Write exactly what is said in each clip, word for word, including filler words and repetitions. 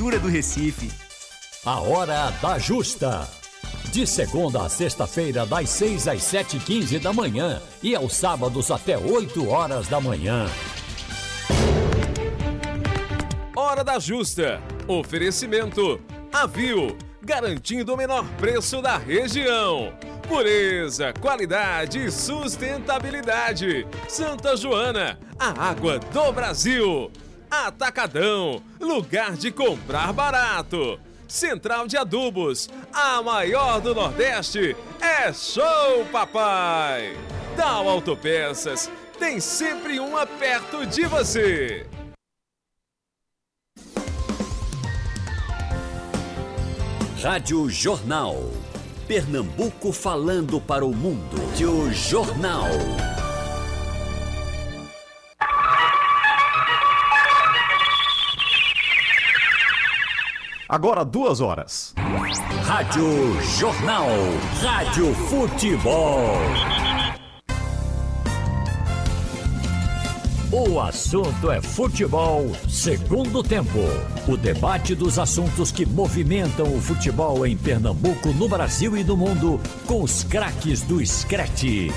Prefeitura do Recife. A Hora da Justa. De segunda a sexta-feira, das seis às sete e quinze da manhã e aos sábados até oito horas da manhã. Hora da Justa. Oferecimento Avil, garantindo o menor preço da região. Pureza, qualidade e sustentabilidade. Santa Joana, a água do Brasil. Atacadão, lugar de comprar barato. Central de Adubos, a maior do Nordeste, é Show Papai. Dal Autopeças, tem sempre uma perto de você. Rádio Jornal. Pernambuco falando para o mundo. Rádio Jornal. Agora duas horas. Rádio Jornal. Rádio Futebol. O assunto é futebol, segundo tempo. O debate dos assuntos que movimentam o futebol em Pernambuco, no Brasil e no mundo, com os craques do Screte.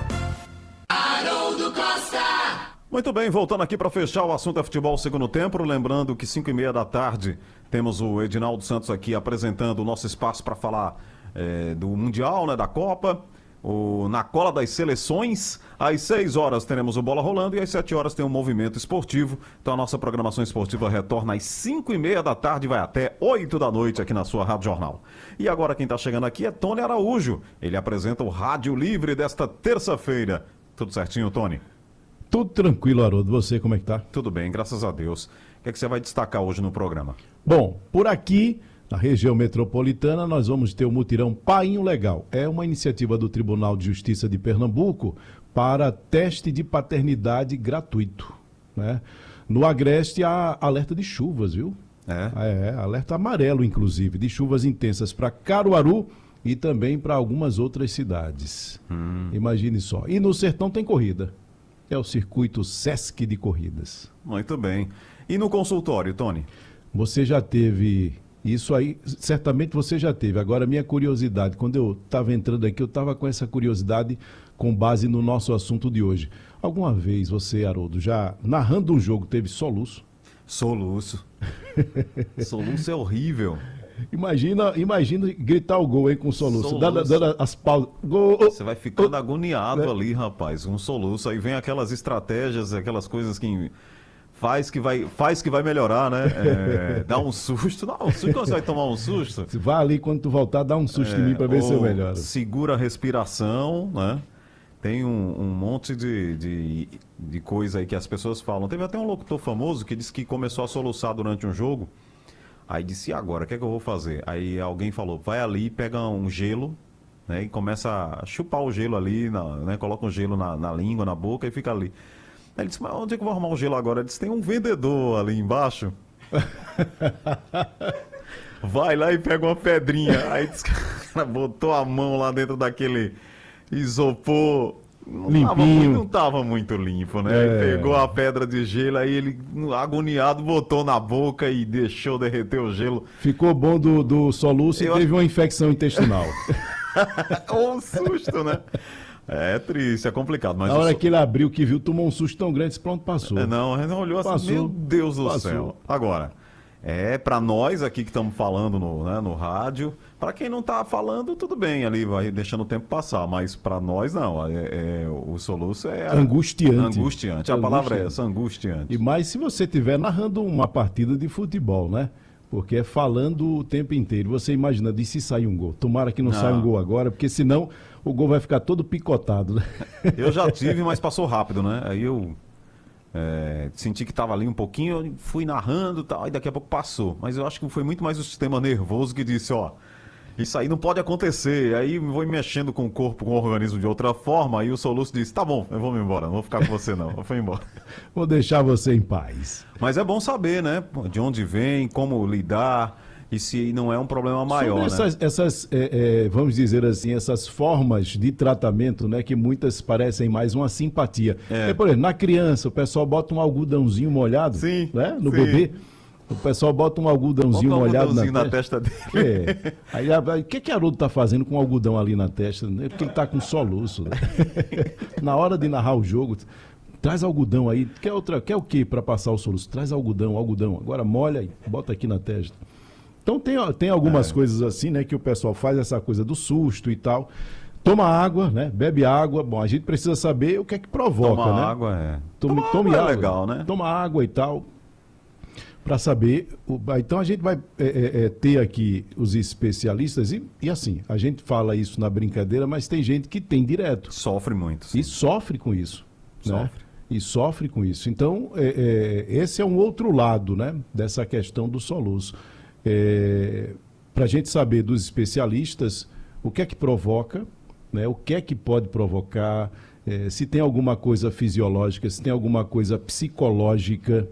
Haroldo Costa. Muito bem, voltando aqui para fechar o assunto é futebol segundo tempo, lembrando que cinco e meia da tarde temos o Edinaldo Santos aqui apresentando o nosso espaço para falar é, do Mundial, né, da Copa, o, na cola das seleções. Às seis horas teremos o Bola Rolando e às sete horas tem um movimento esportivo. Então a nossa programação esportiva retorna às cinco e meia da tarde e vai até oito da noite aqui na sua Rádio Jornal. E agora quem está chegando aqui é Tony Araújo. Ele apresenta o Rádio Livre desta terça-feira. Tudo certinho, Tony? Tudo tranquilo, Haroldo. Você, como é que tá? Tudo bem, graças a Deus. O que é que você vai destacar hoje no programa? Bom, por aqui, na região metropolitana, nós vamos ter o mutirão Painho Legal. É uma iniciativa do Tribunal de Justiça de Pernambuco para teste de paternidade gratuito, né? No Agreste há alerta de chuvas, viu? É? É, alerta amarelo, inclusive, de chuvas intensas para Caruaru e também para algumas outras cidades. Hum. Imagine só. E no Sertão tem corrida. É o circuito Sesc de corridas. Muito bem. E no consultório, Tony? Você já teve... Isso aí, certamente você já teve. Agora, minha curiosidade, quando eu estava entrando aqui, eu estava com essa curiosidade com base no nosso assunto de hoje. Alguma vez você, Haroldo, já narrando um jogo, teve soluço? Soluço. Soluço é horrível. Imagina, imagina gritar o gol aí com soluço, soluço. Dando, dando as pausas. Gol. Você vai ficando agoniado é. ali, rapaz, um soluço. Aí vem aquelas estratégias, aquelas coisas que... Faz que, vai, faz que vai melhorar, né? É, dá um susto. Dá um susto. Quando você vai tomar um susto? Você vai ali, quando tu voltar, dá um susto é, em mim pra ver se eu melhoro. Segura a respiração, né? Tem um, um monte de, de, de coisa aí que as pessoas falam. Teve até um locutor famoso que disse que começou a soluçar durante um jogo. Aí disse, e agora? O que é que eu vou fazer? Aí alguém falou, vai ali, pega um gelo, né? E começa a chupar o gelo ali, na, né? Coloca um gelo na, na língua, na boca e fica ali. Aí ele disse, mas onde é que eu vou arrumar um gelo agora? Ele disse, tem um vendedor ali embaixo. Vai lá e pega uma pedrinha. Aí disse, o cara botou a mão lá dentro daquele isopor. Não limpinho. Tava, não tava muito limpo, né? É. Aí pegou a pedra de gelo, aí ele, agoniado, botou na boca e deixou derreter o gelo. Ficou bom do, do soluço Eu... e teve uma infecção intestinal. Um susto, né? É triste, é complicado. Mas Na hora sou... que ele abriu, que viu, tomou um susto tão grande, pronto, passou. É, não, ele olhou assim, Passou. meu Deus do Passou. céu. Agora, é pra nós aqui que estamos falando no, né, no rádio, pra quem não tá falando, tudo bem, ali vai deixando o tempo passar, mas pra nós não, é, é, o soluço é... Angustiante. Angustiante, a palavra é essa, angustiante. E mais se você estiver narrando uma partida de futebol, né? Porque é falando o tempo inteiro. Você imagina, de se sair um gol. Tomara que não, não saia um gol agora, porque senão o gol vai ficar todo picotado, né? Eu já tive, mas passou rápido, né? Aí eu é, senti que tava ali um pouquinho, fui narrando e tal, e daqui a pouco passou. Mas eu acho que foi muito mais o sistema nervoso que disse, ó, isso aí não pode acontecer. Aí vou mexendo com o corpo, com o organismo de outra forma, aí o soluço disse, tá bom, eu vou me embora, não vou ficar com você não. Eu fui embora. Vou deixar você em paz. Mas é bom saber, né? De onde vem, como lidar, e se não é um problema maior, Sobre essas, né? essas é, é, vamos dizer assim, essas formas de tratamento, né? Que muitas parecem mais uma simpatia. É. É, por exemplo, na criança, o pessoal bota um algodãozinho molhado, sim, né, no sim. bebê. O pessoal bota um algodãozinho Bota um molhado algodãozinho na, na testa, testa dele. É. Aí, o que que Haroldo tá fazendo com um algodão ali na testa? É porque ele tá com soluço. Né? Na hora de narrar o jogo, traz algodão aí. Quer, outra, quer o que para passar o soluço? Traz algodão, algodão. Agora molha e bota aqui na testa. Então tem, tem algumas é. coisas assim, né, que o pessoal faz essa coisa do susto e tal. Toma água, né? Bebe água. Bom, a gente precisa saber o que é que provoca, Toma né? água, é. Tome, Toma tome água água. É legal, né? Toma água e tal. Para saber. O, então a gente vai é, é, ter aqui os especialistas e, e assim, a gente fala isso na brincadeira, mas tem gente que tem direto. Sofre muito. Sim. E sofre com isso. Sofre. Né? E sofre com isso. Então, é, é, esse é um outro lado, né, dessa questão do soluço. É, para a gente saber dos especialistas o que é que provoca, né, o que é que pode provocar, é, se tem alguma coisa fisiológica, se tem alguma coisa psicológica.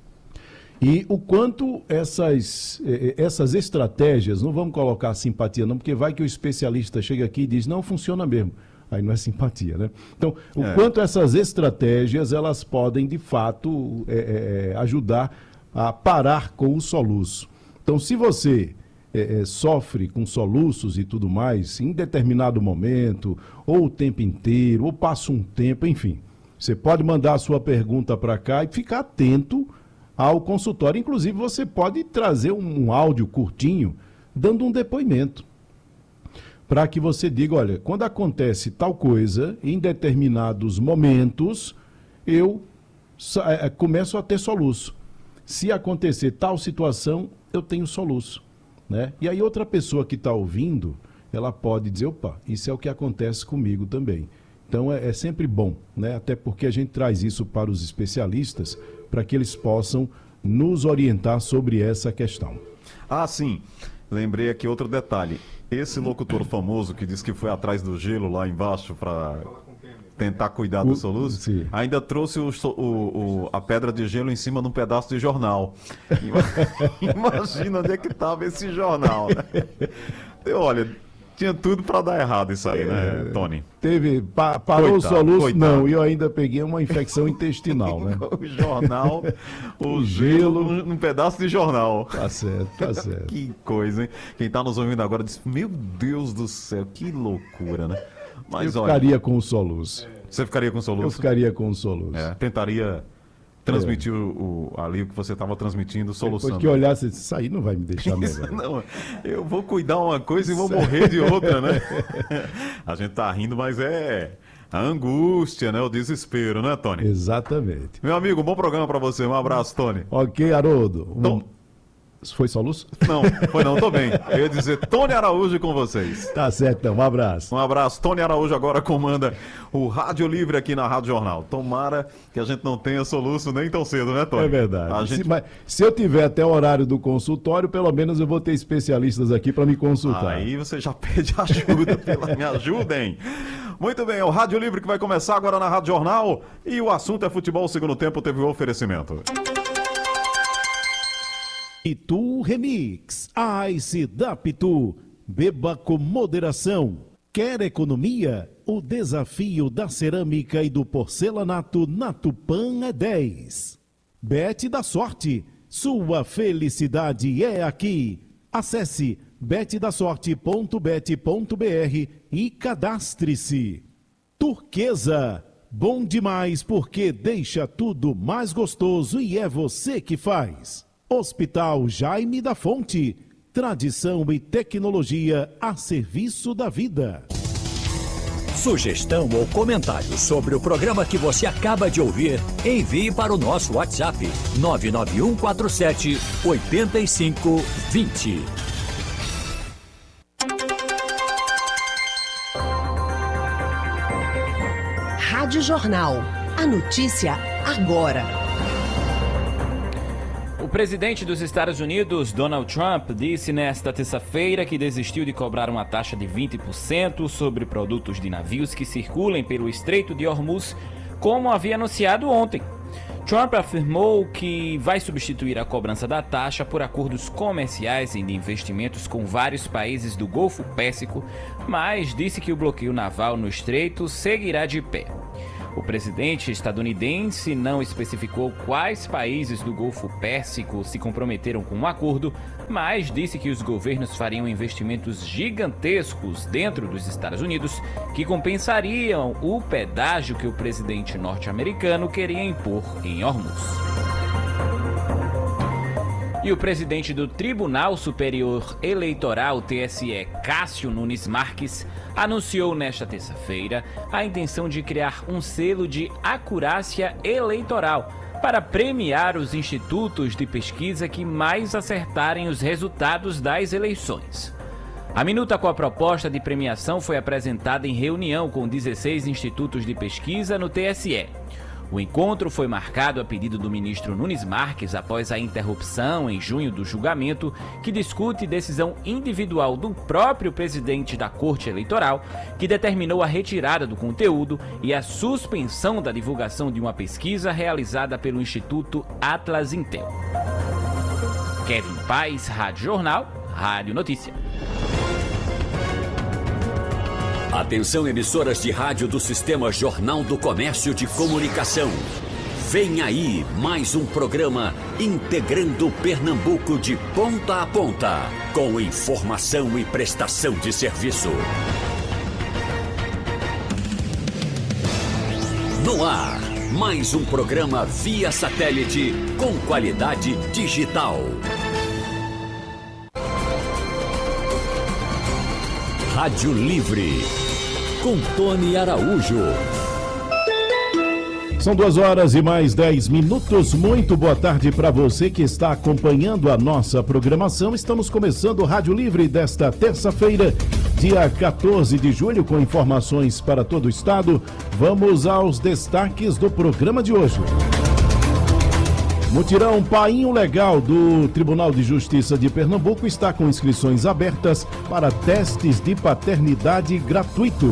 E o quanto essas, essas estratégias, não vamos colocar simpatia não, porque vai que o especialista chega aqui e diz, não funciona mesmo. Aí não é simpatia, né? Então, o é. quanto essas estratégias, elas podem, de fato, é, é, ajudar a parar com o soluço. Então, se você é, é, sofre com soluços e tudo mais, em determinado momento, ou o tempo inteiro, ou passa um tempo, enfim, você pode mandar a sua pergunta para cá e ficar atento ao consultório. Inclusive, você pode trazer um, um áudio curtinho, dando um depoimento, para que você diga, olha, quando acontece tal coisa, em determinados momentos, eu é, começo a ter soluço. Se acontecer tal situação, eu tenho soluço. Né? E aí outra pessoa que está ouvindo, ela pode dizer, opa, isso é o que acontece comigo também. Então é, é sempre bom, né? Até porque a gente traz isso para os especialistas, para que eles possam nos orientar sobre essa questão. Ah, sim. Lembrei aqui outro detalhe. Esse locutor famoso que disse que foi atrás do gelo lá embaixo para tentar cuidar do soluço, sim, ainda trouxe o, o, o, a pedra de gelo em cima de um pedaço de jornal. Imagina onde é que estava esse jornal, né? Olha, tinha tudo para dar errado isso aí, né, Tony? Teve, pa, parou coitado, o soluço, coitado. Não, e eu ainda peguei uma infecção intestinal, né? O jornal, o, o gelo, gelo um pedaço de jornal. Tá certo, tá certo. Que coisa, hein? Quem tá nos ouvindo agora diz, meu Deus do céu, que loucura, né? Mas, eu olha, ficaria com o soluço. Você ficaria com o soluço? Eu ficaria com o soluço. É, tentaria transmitir é. o, o, ali o que você estava transmitindo, solução. Depois que olhasse, isso aí não vai me deixar melhor. Não, eu vou cuidar uma coisa e vou morrer de outra, né? A gente tá rindo, mas é a angústia, né? O desespero, né, Tony? Exatamente. Meu amigo, bom programa para você. Um abraço, Tony. Ok, Haroldo. Um... Tom... Foi soluço? Não, foi não, tô bem. Eu ia dizer Tony Araújo com vocês. Tá certo, então. Um abraço. Um abraço. Tony Araújo agora comanda o Rádio Livre aqui na Rádio Jornal. Tomara que a gente não tenha soluço nem tão cedo, né, Tony? É verdade. A gente... se, mas, se eu tiver até o horário do consultório, pelo menos eu vou ter especialistas aqui para me consultar. Aí você já pede ajuda. Pela... Me ajudem. Muito bem, é o Rádio Livre que vai começar agora na Rádio Jornal. E o assunto é futebol. O segundo tempo teve o oferecimento. Pitu Remix, Ice da Pitu, beba com moderação. Quer economia? O desafio da cerâmica e do porcelanato na Tupã é dez. Bet da Sorte, sua felicidade é aqui. Acesse bet da sorte ponto bet ponto br e cadastre-se. Turquesa, bom demais porque deixa tudo mais gostoso e é você que faz. Hospital Jaime da Fonte, tradição e tecnologia a serviço da vida. Sugestão ou comentário sobre o programa que você acaba de ouvir, envie para o nosso WhatsApp nove nove um quatro sete oito cinco dois zero. Rádio Jornal. A notícia agora. O presidente dos Estados Unidos, Donald Trump, disse nesta terça-feira que desistiu de cobrar uma taxa de vinte por cento sobre produtos de navios que circulem pelo Estreito de Hormuz, como havia anunciado ontem. Trump afirmou que vai substituir a cobrança da taxa por acordos comerciais e de investimentos com vários países do Golfo Pérsico, mas disse que o bloqueio naval no Estreito seguirá de pé. O presidente estadunidense não especificou quais países do Golfo Pérsico se comprometeram com o acordo, mas disse que os governos fariam investimentos gigantescos dentro dos Estados Unidos que compensariam o pedágio que o presidente norte-americano queria impor em Hormuz. E o presidente do Tribunal Superior Eleitoral, T S E, Cássio Nunes Marques, anunciou nesta terça-feira a intenção de criar um selo de acurácia eleitoral para premiar os institutos de pesquisa que mais acertarem os resultados das eleições. A minuta com a proposta de premiação foi apresentada em reunião com dezesseis institutos de pesquisa no T S E. O encontro foi marcado a pedido do ministro Nunes Marques após a interrupção em junho do julgamento que discute decisão individual do próprio presidente da Corte Eleitoral, que determinou a retirada do conteúdo e a suspensão da divulgação de uma pesquisa realizada pelo Instituto Atlas Intel. Kevin Paes, Rádio Jornal, Rádio Notícia. Atenção, emissoras de rádio do Sistema Jornal do Comércio de Comunicação. Vem aí mais um programa integrando Pernambuco de ponta a ponta, com informação e prestação de serviço. No ar, mais um programa via satélite com qualidade digital. Rádio Livre, com Tony Araújo. São duas horas e mais dez minutos. Muito boa tarde para você que está acompanhando a nossa programação. Estamos começando o Rádio Livre desta terça-feira, dia quatorze de julho, com informações para todo o estado. Vamos aos destaques do programa de hoje. Mutirão Painho Legal do Tribunal de Justiça de Pernambuco está com inscrições abertas para testes de paternidade gratuitos.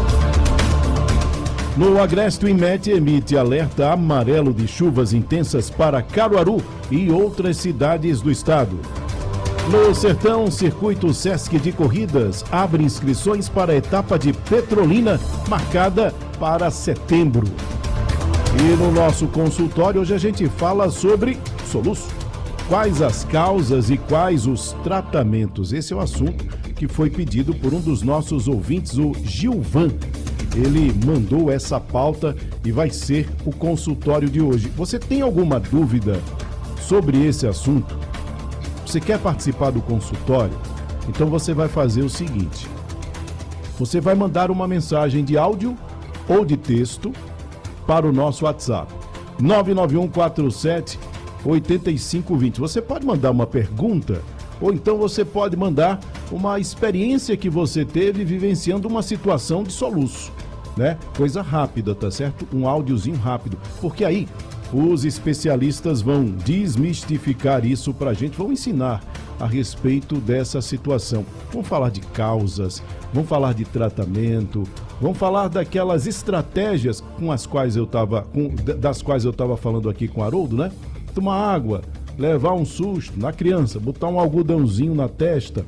No Agreste, o INMET emite alerta amarelo de chuvas intensas para Caruaru e outras cidades do estado. No Sertão, Circuito Sesc de Corridas abre inscrições para a etapa de Petrolina, marcada para setembro. E no nosso consultório, hoje a gente fala sobre soluço. Quais as causas e quais os tratamentos? Esse é o assunto que foi pedido por um dos nossos ouvintes, o Gilvan. Ele mandou essa pauta e vai ser o consultório de hoje. Você tem alguma dúvida sobre esse assunto? Você quer participar do consultório? Então você vai fazer o seguinte. Você vai mandar uma mensagem de áudio ou de texto para o nosso WhatsApp, nove nove um quatro sete oito cinco dois zero. Você pode mandar uma pergunta, ou então você pode mandar uma experiência que você teve vivenciando uma situação de soluço, né? Coisa rápida, tá certo? Um áudiozinho rápido, porque aí os especialistas vão desmistificar isso pra gente, vão ensinar a respeito dessa situação. Vamos falar de causas, vamos falar de tratamento, vamos falar daquelas estratégias com as quais eu tava, com, das quais eu estava falando aqui com o Haroldo, né? Tomar água, levar um susto na criança, botar um algodãozinho na testa.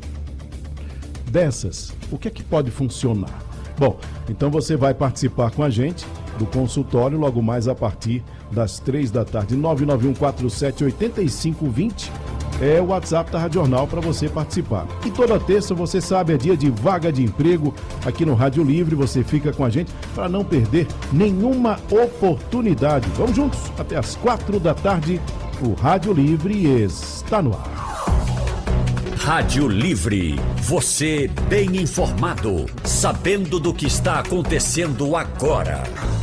Dessas, o que é que pode funcionar? Bom, então você vai participar com a gente do consultório logo mais a partir das três da tarde. nove nove um quatro sete oito cinco dois zero é o WhatsApp da Rádio Jornal para você participar. E toda terça, você sabe, é dia de vaga de emprego aqui no Rádio Livre. Você fica com a gente para não perder nenhuma oportunidade. Vamos juntos até as quatro da tarde. O Rádio Livre está no ar. Rádio Livre, você bem informado, sabendo do que está acontecendo agora.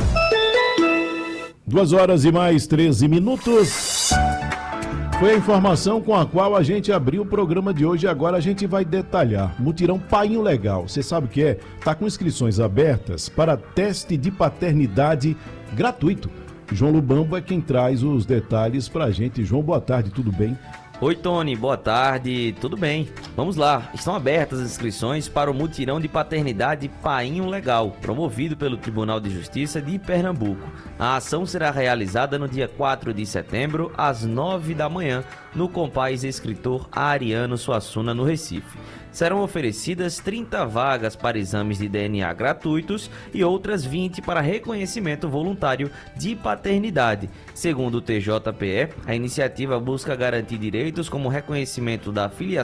Duas horas e mais treze minutos. Foi a informação com a qual a gente abriu o programa de hoje e agora a gente vai detalhar. Mutirão Painho Legal, você sabe o que é? Está com inscrições abertas para teste de paternidade gratuito. João Lubambo é quem traz os detalhes para a gente. João, boa tarde, tudo bem? Oi, Tony, boa tarde, tudo bem? Vamos lá, estão abertas as inscrições para o mutirão de paternidade Painho Legal, promovido pelo Tribunal de Justiça de Pernambuco. A ação será realizada no dia quatro de setembro, às nove da manhã, no Compaz Escritor Ariano Suassuna, no Recife. Serão oferecidas trinta vagas para exames de D N A gratuitos e outras vinte para reconhecimento voluntário de paternidade. Segundo o T J P E, a iniciativa busca garantir direitos como reconhecimento da filiação